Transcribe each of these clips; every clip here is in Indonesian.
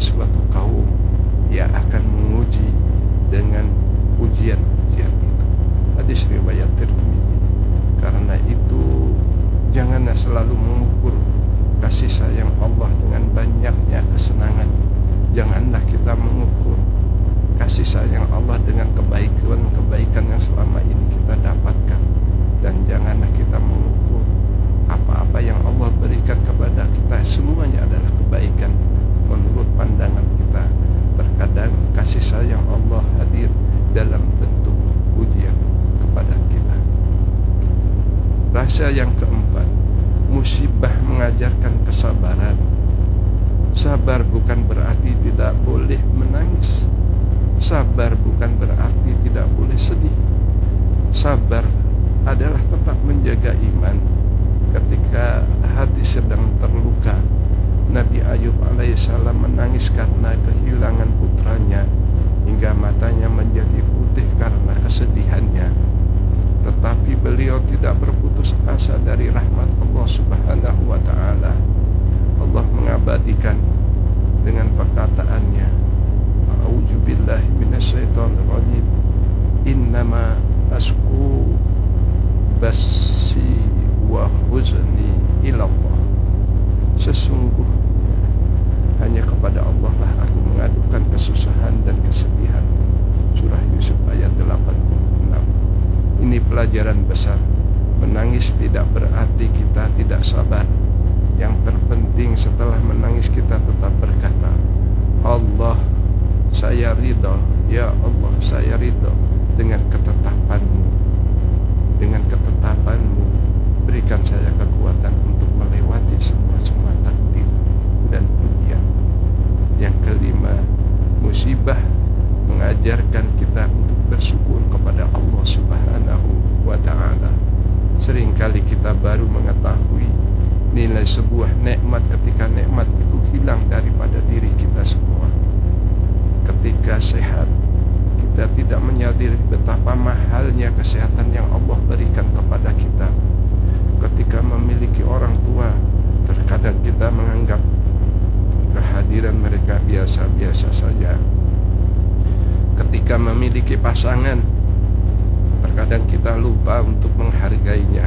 suatu kaum yang akan menguji dengan ujian-ujian itu. Hadis riwayat Tirmidzi. Karena itu janganlah selalu mengukur kasih sayang Allah dengan banyaknya kesenangan. Janganlah kita mengukur kasih sayang Allah dengan kebaikan yang selama ini kita dapatkan. Dan janganlah kita mengukur apa-apa yang Allah berikan kepada kita, semuanya adalah kebaikan menurut pandangan kita. Terkadang kasih sayang Allah hadir dalam bentuk ujian kepada kita. Rasa yang keempat, musibah mengajarkan kesabaran. Sabar bukan berarti tidak boleh menangis. Sabar bukan berarti tidak boleh sedih. Sabar adalah tetap menjaga iman ketika hati sedang terluka. Nabi Ayub alaihissalam menangis karena kehilangan putranya hingga matanya menjadi putih karena kesedihannya. Tetapi beliau tidak berputus asa dari rahmat Allah Subhanahu wa ta'ala. Allah mengabadikan dengan perkataannya, A'udzubillahi minasyaitonirrajim, innama asku basi wa huzni ilallah. Sesungguhnya hanya kepada Allah lah aku mengadukan kesusahan dan kesedihan. Surah Yusuf ayat 86. Ini pelajaran besar. Menangis tidak berarti kita tidak sabar. Yang terpenting setelah menangis kita tetap berkata, Allah, saya ridha. Ya Allah, saya ridha dengan ketetapan-Mu. Dengan ketetapan-Mu, berikan saya kekuatan untuk melewati semua takdir dan ujian. Yang kelima, musibah mengajarkan kita untuk bersyukur kepada Allah Subhanahu wa ta'ala. Seringkali kita baru mengetahui nilai sebuah nikmat ketika nikmat itu hilang daripada diri kita semua. Ketika sehat, kita tidak menyadari betapa mahalnya kesehatan yang Allah berikan kepada kita. Ketika memiliki orang tua, terkadang kita menganggap kehadiran mereka biasa-biasa saja. Ketika memiliki pasangan, terkadang kita lupa untuk menghargainya.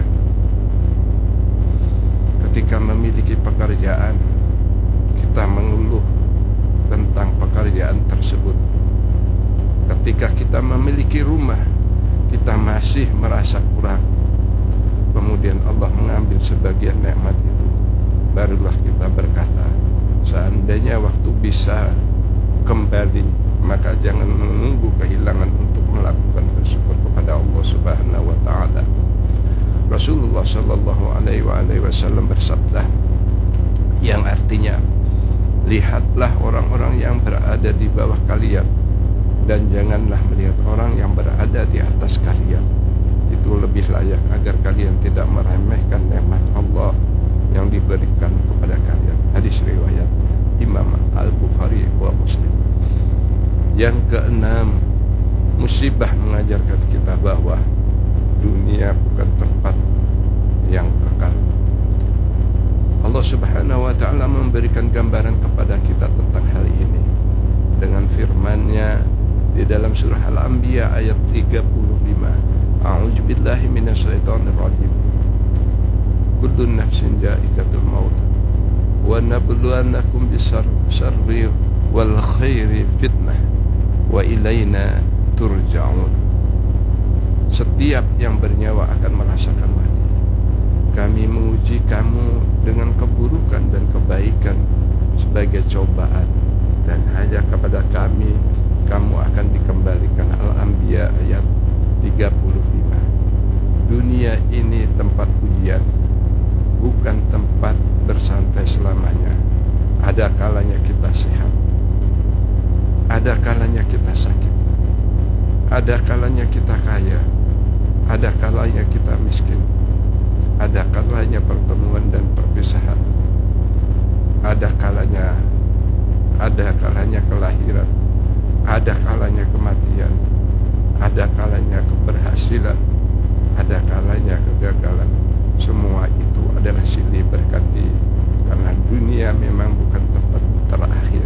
Ketika memiliki pekerjaan, kita mengeluh tentang pekerjaan tersebut. Ketika kita memiliki rumah, kita masih merasa kurang. Kemudian Allah mengambil sebagian nikmat itu. Barulah kita berkata, seandainya waktu bisa kembali, maka jangan menunggu kehilangan untuk melakukan bersyukur kepada Allah Subhanahu wa ta'ala. Rasulullah sallallahu alaihi wasallam bersabda yang artinya, lihatlah orang-orang yang berada di bawah kalian dan janganlah melihat orang yang berada di atas kalian. Itu lebih layak agar kalian tidak meremehkan nikmat Allah yang diberikan kepada kalian. Hadis riwayat Imam Al-Bukhari wa Muslim. Yang keenam, musibah mengajarkan kita bahwa dunia bukan tempat yang kekal. Allah Subhanahu wa ta'ala memberikan gambaran kepada kita tentang hal ini dengan firman-Nya di dalam surah Al-Anbiya ayat 35. A'udzubillahi minasyaitonirrajim. Kullu nafsin ja'ikatul maut wa nabluwannakum bisarri wal khairi fitnah wa ilaina turja'un. Setiap yang bernyawa akan merasakan mati. Kami menguji kamu dengan keburukan dan kebaikan sebagai cobaan, dan hanya kepada kami kamu akan dikembalikan. Al-Anbiya ayat 35. Dunia ini tempat ujian, bukan tempat bersantai selamanya. Ada kalanya kita sehat, ada kalanya kita sakit, ada kalanya kita kaya, ada kalanya kita miskin, ada kalanya pertemuan dan perpisahan, ada kalanya